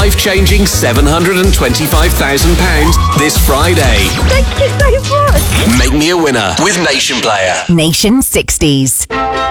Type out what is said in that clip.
life-changing £725,000 this Friday. Thank you so much. Make me a winner with Nation Player. Nation 60s.